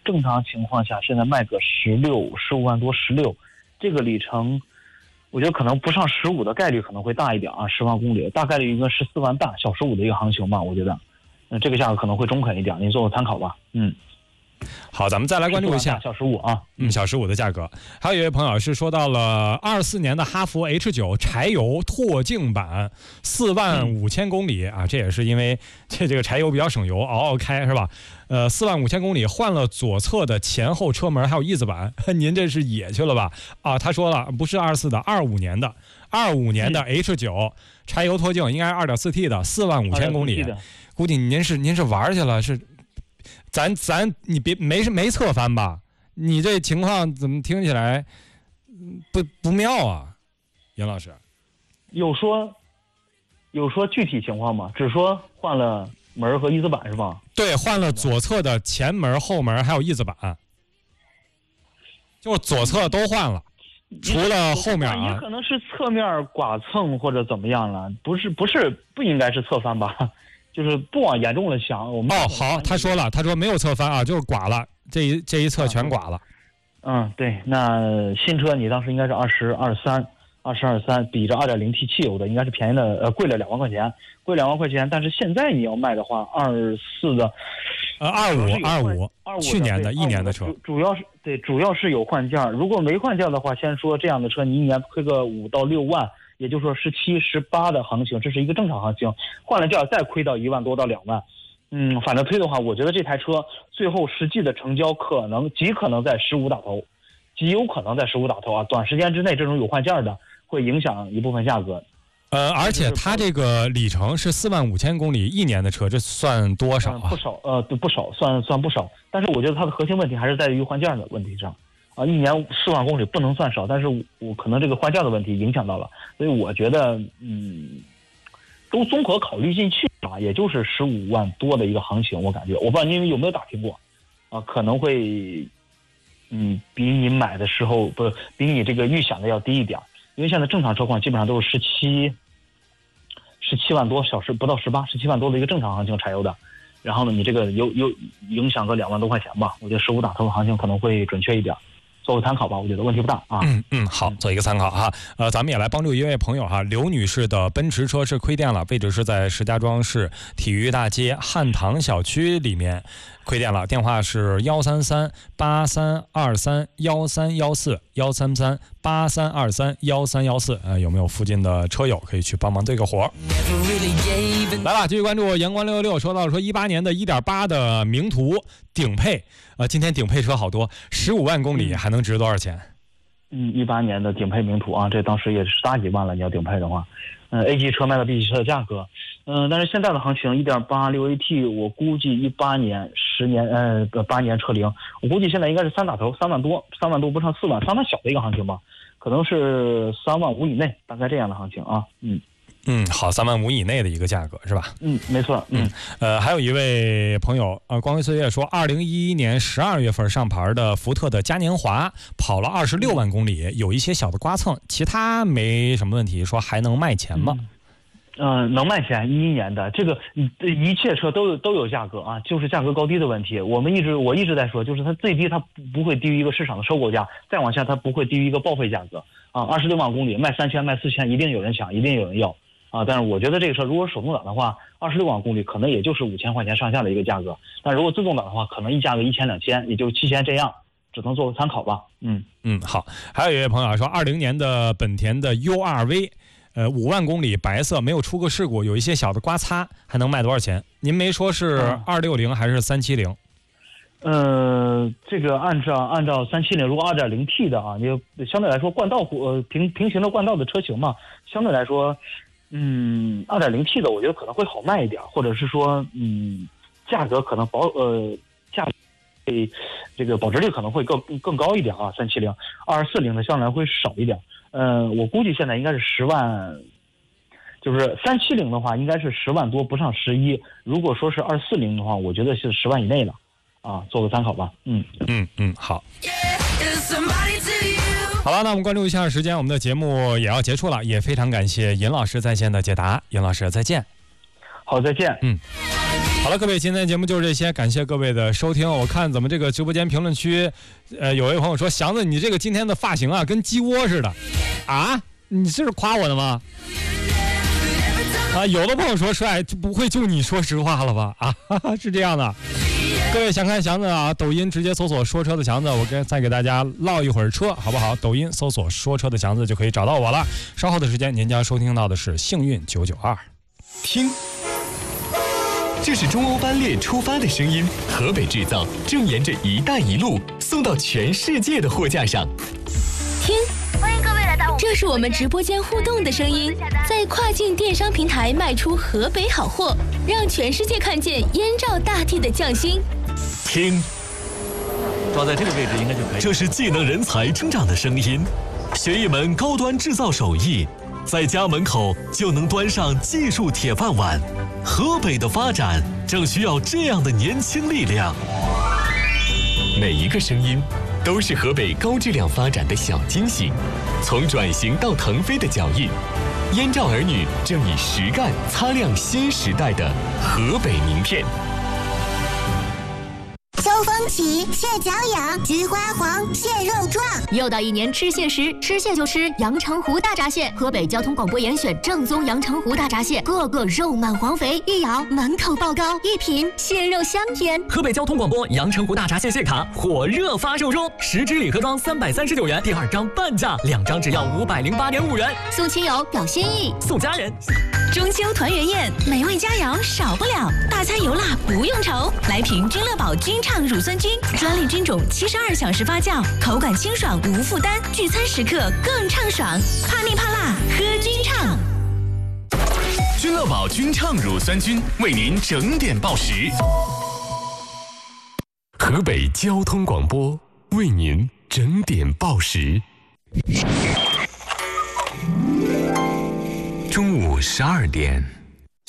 正常情况下现在卖个15万多16，这个里程我觉得可能不上15的概率可能会大一点啊，10万公里大概率一个14万大小15的一个行情吧，我觉得这个价格可能会中肯一点，您做个参考吧。 好，咱们再来关注一下小15啊， 小15的价格。还有一位朋友是说到了24年的哈弗 H9 柴油拓境版4万5千公里啊，这也是因为这个柴油比较省油，嗷嗷开是吧？4万5千公里，换了左侧的前后车门还有翼子板，您这是野去了吧？啊，他说了，不是24的，25年的H9 柴油拓境应该是 2.4T 的4万5千公里，估计您是玩去了是。你别没侧翻吧？你这情况怎么听起来不妙啊，严老师？ 有说具体情况吗？只说换了门和翼子板是吧？ 对，换了左侧的前门、后门还有翼子板，就是左侧都换了，除了后面啊。 也可能是侧面剐蹭或者怎么样了，不应该是侧翻吧？就是不往严重了想，我们好，他说没有侧翻啊，就是剐了，这一侧全剐了。 对，那新车你当时应该是22.3，比着 2.0T 汽油的应该是便宜的，贵了2万块钱，但是现在你要卖的话，24的 25去年的1年的车， 主要是有换件，如果没换件的话，先说这样的车你一年亏个5到6万。也就是说17、18的行情，这是一个正常行情。换了件再亏到1万多到2万，反正推的话，我觉得这台车最后实际的成交极可能在15打头，极有可能在15打头啊！短时间之内这种有换件的会影响一部分价格。 而且它这个里程是4万5千公里1年的车，这算多少啊？ 不少，不少，算不少。但是我觉得它的核心问题还是在于换件的问题上。一年4万公里不能算少，但是我可能这个换件的问题影响到了，所以我觉得都综合考虑进去啊，也就是15万多的一个行情，我感觉，我不知道您有没有打听过啊，可能会比你买的时候比你这个预想的要低一点，因为现在正常车况基本上都是17万多小时，不到17万多的一个正常行情柴油的，然后呢，你这个有影响个2万多块钱吧，我觉得15打头的行情可能会准确一点。做个参考吧，我觉得问题不大啊。 好，做一个参考哈。咱们也来帮助一位朋友哈，刘女士的奔驰车是亏电了，位置是在石家庄市体育大街汉唐小区里面亏电了，电话是133-8323-1314，133-8323-1314。有没有附近的车友可以去帮忙对个活？来吧，继续关注阳光666，说到说18年的1.8的名图顶配，今天顶配车好多，15万公里还能值多少钱 ？18年的顶配名图啊，这当时也是大几万了，你要顶配的话，A 级车卖到 B 级车的价格，但是现在的行情1.8 6AT， 我估计18年8年车龄，我估计现在应该是3打头，3万多不上4万，3万小的一个行情吧，可能是3万5以内，大概这样的行情啊。 好，3万5以内的一个价格是吧？ 没错。 还有一位朋友光辉岁月说，2011年12月份上牌的福特的嘉年华跑了26万公里，有一些小的刮蹭，其他没什么问题，说还能卖钱吗？ 能卖钱，11年的这个一切车都有价格啊，就是价格高低的问题。我一直在说，就是它最低它不会低于一个市场的收购价，再往下它不会低于一个报废价格啊。26万公里卖3000卖4000，一定有人抢，一定有人要啊。但是我觉得这个车如果手动挡的话，26万公里可能也就是5000块钱上下的一个价格，但如果自动挡的话，可能一价个1000、2000，也就7000这样，只能做个参考吧。 好。还有一位朋友说，20年的本田的 URV。5万公里白色，没有出过事故，有一些小的刮擦，还能卖多少钱？您没说是260还是370？ 这个按照370，如果 2.0T 的啊，就相对来说冠道平行的冠道的车型嘛，相对来说，2.0T 的我觉得可能会好卖一点，或者是说价格可能这个保值率可能会更高一点啊，370、240的相对来会少一点。我估计现在应该是10万，就是370的话应该是10万多不上11，如果说是240的话，我觉得是10万以内了啊，做个参考吧。 好。好了，那我们关注一下时间，我们的节目也要结束了，也非常感谢尹老师在线的解答，尹老师再见。 好，再见。 好了，各位，今天的节目就是这些，感谢各位的收听。我看咱们这个直播间评论区，有位朋友说，祥子，你这个今天的发型啊，跟鸡窝似的啊，你这是夸我的吗？啊，有的朋友说帅，不会就你说实话了吧？啊，是这样的。各位想看祥子啊，抖音直接搜索说车的祥子，我再给大家唠一会儿车，好不好？抖音搜索说车的祥子就可以找到我了。稍后的时间，您将收听到的是幸运992。 听，这是中欧班列出发的声音，河北制造正沿着“一带一路”送到全世界的货架上。 听，欢迎各位来到这是我们直播间互动的声音，在跨境电商平台卖出河北好货，让全世界看见燕赵大地的匠心。 听， 抓在这个位置应该就可以。 这是技能人才成长的声音，学一门高端制造手艺，在家门口就能端上技术铁饭碗。河北的发展正需要这样的年轻力量。每一个声音都是河北高质量发展的小惊喜，从转型到腾飞的脚印，燕赵儿女正以实干擦亮新时代的河北名片。 秋风起，蟹脚痒，菊花黄，蟹肉壮。 又到一年吃蟹时，吃蟹就吃阳澄湖大闸蟹。河北交通广播严选正宗阳澄湖大闸蟹，个个肉满黄肥，一咬满口爆膏，一品蟹肉香甜。 河北交通广播阳澄湖大闸蟹蟹卡火热发售中，10支礼盒装339元，第2张半价，2张只要508.5元。 送亲友表心意， 送家人。 中秋团圆宴，美味佳肴少不了，大餐油辣不用愁。来瓶君乐宝君畅乳酸菌，专利菌种72小时发酵，口感清爽无负担，聚餐时刻更畅爽。怕腻怕辣，喝君畅。 君乐宝君畅乳酸菌为您整点报时。河北交通广播为您整点报时。中午12点。